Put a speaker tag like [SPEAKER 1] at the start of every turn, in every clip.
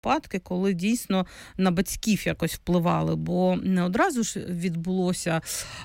[SPEAKER 1] випадки, коли дійсно на батьків якось впливали, бо не одразу ж відбулося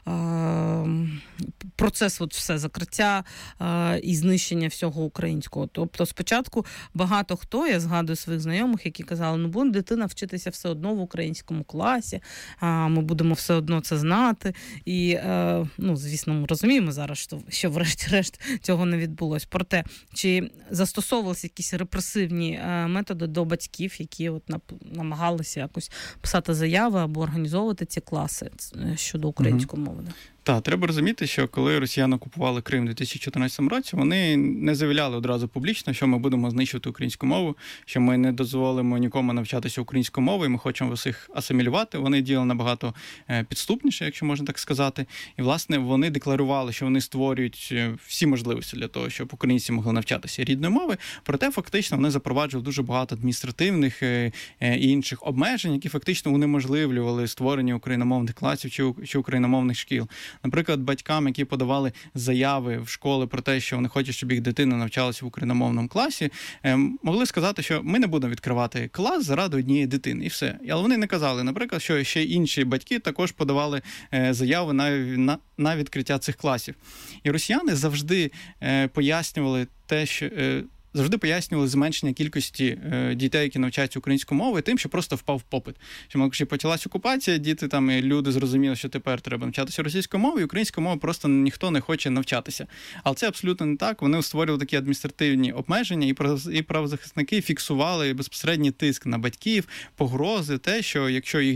[SPEAKER 1] процес все закриття і знищення всього українського. Тобто спочатку багато хто, я згадую своїх знайомих, які казали, буде дитина вчитися все одно в українському класі, ми будемо все одно це знати. І, звісно, ми розуміємо зараз, що врешті-решт цього не відбулося. Проте, чи застосовувалися якісь репресивні методи до батьків, які намагалися якось писати заяви або організовувати ці класи щодо української мови?
[SPEAKER 2] Так, треба розуміти, що коли росіяни окупували Крим у 2014 році, вони не заявляли одразу публічно, що ми будемо знищувати українську мову, що ми не дозволимо нікому навчатися українською мовою, ми хочемо всіх асимілювати. Вони діяли набагато підступніше, якщо можна так сказати. І, власне, вони декларували, що вони створюють всі можливості для того, щоб українці могли навчатися рідної мови. Проте, фактично, вони запроваджували дуже багато адміністративних і інших обмежень, які фактично унеможливлювали створення україномовних класів чи україномовних шкіл. Наприклад, батькам, які подавали заяви в школи про те, що вони хочуть, щоб їх дитина навчалася в україномовному класі, могли сказати, що ми не будемо відкривати клас заради однієї дитини, і все. Але вони не казали, наприклад, що ще інші батьки також подавали заяви на відкриття цих класів. І росіяни завжди пояснювали те, що... Завжди пояснювали зменшення кількості дітей, які навчаються українською мовою, тим, що просто впав попит. Що, якщо почалась окупація, діти і люди зрозуміли, що тепер треба навчатися російською мовою, і українською мовою просто ніхто не хоче навчатися. Але це абсолютно не так. Вони створювали такі адміністративні обмеження, і правозахисники фіксували безпосередній тиск на батьків, погрози, те, що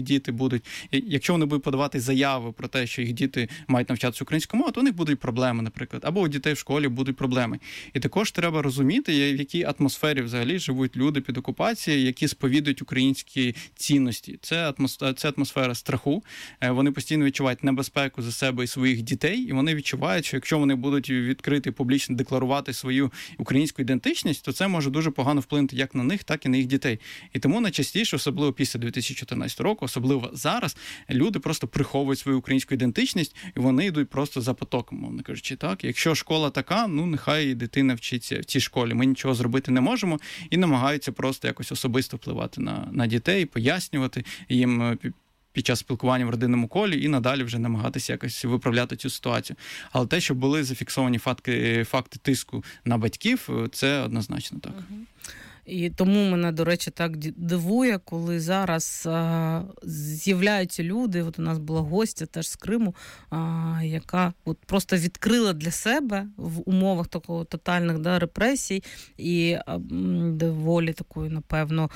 [SPEAKER 2] якщо вони будуть подавати заяви про те, що їх діти мають навчатися українською мовою, то у них будуть проблеми, наприклад. Або у дітей в школі будуть проблеми. І також треба розуміти, в якій атмосфері взагалі живуть люди під окупацією, які сповідують українські цінності. Це атмосфера страху. Вони постійно відчувають небезпеку за себе і своїх дітей, і вони відчувають, що якщо вони будуть відкрити публічно декларувати свою українську ідентичність, то це може дуже погано вплинути як на них, так і на їх дітей. І тому найчастіше, особливо після 2014 року, особливо зараз, люди просто приховують свою українську ідентичність, і вони йдуть просто за потоком, мовно кажучи. Так? Якщо школа така, нехай дитина вчиться в цій школі. Ми нічого зробити не можемо, і намагаються просто якось особисто впливати на дітей, пояснювати їм під час спілкування в родинному колі і надалі вже намагатися якось виправляти цю ситуацію. Але те, що були зафіксовані факти тиску на батьків, це однозначно так.
[SPEAKER 1] І тому мене, до речі, так дивує, коли зараз з'являються люди, у нас була гостя теж з Криму, яка просто відкрила для себе в умовах такого тотальних репресій і доволі такої, напевно,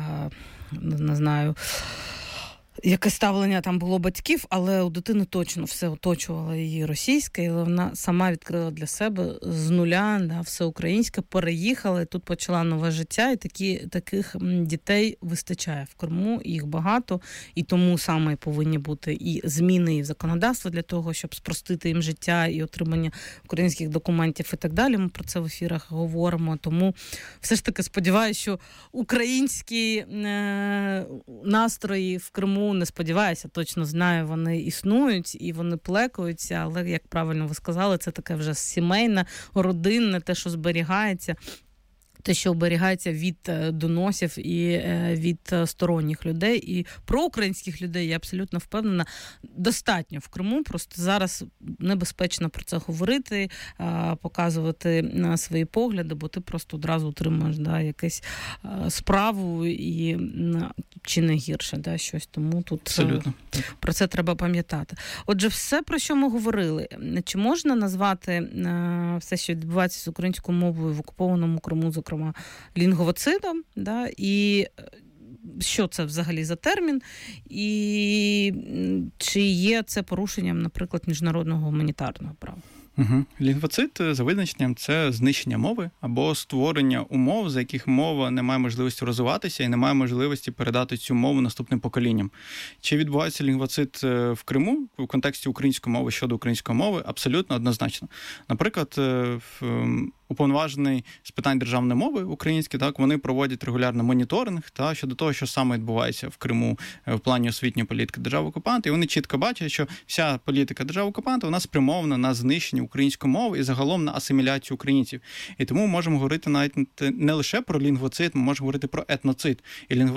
[SPEAKER 1] не знаю, яке ставлення там було батьків, але у дитини точно все оточувало її російське, і вона сама відкрила для себе з нуля, все українське, переїхала, і тут почала нове життя, і таких дітей вистачає в Криму, їх багато, і тому саме повинні бути і зміни і в законодавство для того, щоб спростити їм життя і отримання українських документів і так далі. Ми про це в ефірах говоримо, тому все ж таки сподіваюся, що українські настрої в Криму, не сподіваюся, точно знаю, вони існують і вони плекаються, але, як правильно ви сказали, це таке вже сімейне, родинне, те, що зберігається. Те, що оберігається від доносів і від сторонніх людей. І про українських людей, я абсолютно впевнена, достатньо в Криму. Просто зараз небезпечно про це говорити, показувати свої погляди, бо ти просто одразу отримаєш якусь справу і чи не гірше, щось. Тому тут абсолютно про це треба пам'ятати. Отже, все, про що ми говорили. Чи можна назвати все, що відбувається з українською мовою в окупованому Криму, зокрема, лінгвоцидом, і що це взагалі за термін, і чи є це порушенням, наприклад, міжнародного гуманітарного права?
[SPEAKER 2] Лінгвоцид, за визначенням, це знищення мови або створення умов, за яких мова не має можливості розвиватися і не має можливості передати цю мову наступним поколінням. Чи відбувається лінгвоцид в Криму в контексті української мови щодо української мови? Абсолютно однозначно. Наприклад, уповноважений з питань державної мови українські, вони проводять регулярно моніторинг щодо того, що саме відбувається в Криму в плані освітньої політики держави-окупанта, і вони чітко бачать, що вся політика держави-окупанта вона спрямована на знищення української мови і загалом на асиміляцію українців. І тому ми можемо говорити навіть не лише про лінгвоцид, ми можемо говорити про етноцид. І